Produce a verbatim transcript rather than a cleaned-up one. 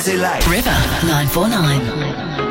What is it like? River nine four nine.